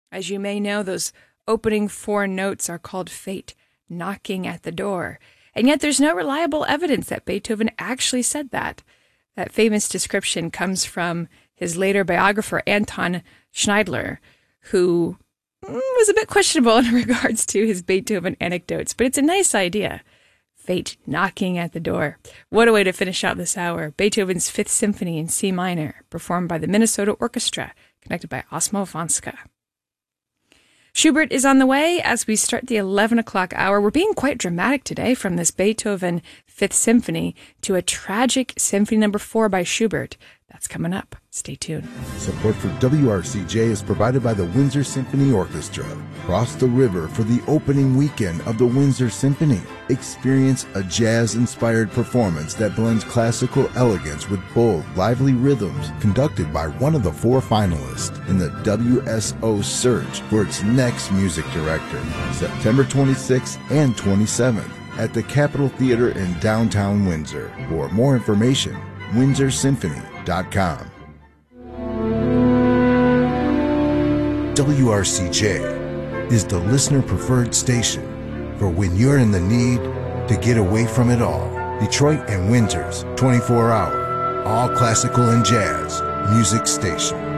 As you may know, those opening four notes are called Fate, knocking at the door. And yet there's no reliable evidence that Beethoven actually said that. That famous description comes from his later biographer, Anton Schneidler, who was a bit questionable in regards to his Beethoven anecdotes, but it's a nice idea. Fate knocking at the door. What a way to finish out this hour. Beethoven's Fifth Symphony in C minor, performed by the Minnesota Orchestra, conducted by Osmo Vanska. Schubert is on the way as we start the 11 o'clock hour. We're being quite dramatic today, from this Beethoven Fifth Symphony to a tragic Symphony No. 4 by Schubert. That's coming up. Stay tuned. Support for WRCJ is provided by the Windsor Symphony Orchestra. Cross the river for the opening weekend of the Windsor Symphony. Experience a jazz-inspired performance that blends classical elegance with bold, lively rhythms, conducted by one of the four finalists in the WSO search for its next music director, September 26th and 27th at the Capitol Theater in downtown Windsor. For more information, WindsorSymphony.com. WRCJ is the listener-preferred station for when you're in the need to get away from it all. Detroit and Windsor's 24-hour, all classical and jazz music station.